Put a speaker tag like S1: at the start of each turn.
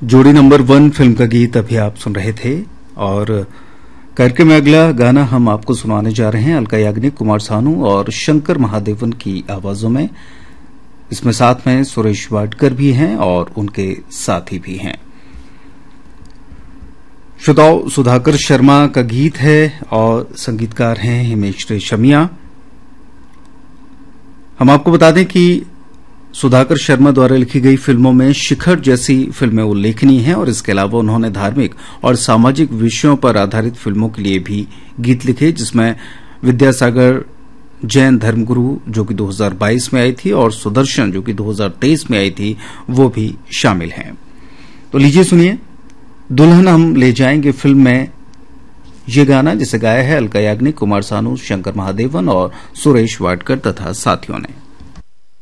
S1: जोड़ी number 1 film का गीत अभी आप सुन रहे थे और कार्यक्रम में अगला गाना हम आपको सुनाने जा रहे हैं अलका याग्निक, कुमार सानू और शंकर महादेवन की आवाजों में। इसमें साथ में सुरेश वाडकर भी हैं और उनके साथी भी हैं। श्रोताओं, सुधाकर शर्मा का गीत है और संगीतकार हैं हिमेश रेशमिया। हम आपको बता दें कि सुधाकर शर्मा द्वारा लिखी गई फिल्मों में शिखर जैसी फिल्में उल्लेखनीय हैं और इसके अलावा उन्होंने धार्मिक और सामाजिक विषयों पर आधारित फिल्मों के लिए भी गीत लिखे, जिसमें विद्यासागर जैन धर्मगुरु जो कि 2022 में आई थी और सुदर्शन जो कि 2023 में आई थी, वो भी शामिल हैं। तो लीजिए सुनिए, दुल्हन हम ले जाएंगे फिल्म में ये गाना, जिसे गाया है अलका याग्निक, कुमार सानू, शंकर महादेवन और सुरेश वाडकर तथा साथियों ने।